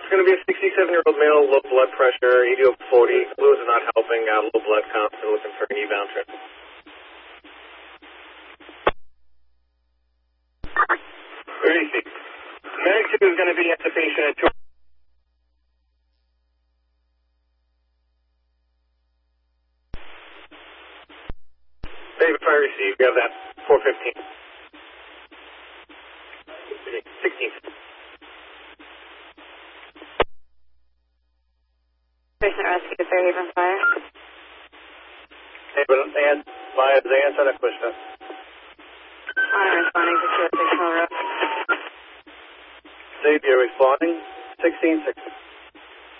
It's going to be a 67-year-old male, low blood pressure, EDO 40. Fluids are not helping, low blood counts, and looking for an eval trip. Very easy. Medic 2 is going to be at the patient at 2. David, fire receive. We have that 415. 16. Patient rescue, Fairhaven Fire. And my answer that question. I'm responding to 206 Hill Road. Dave, you're responding. 1660.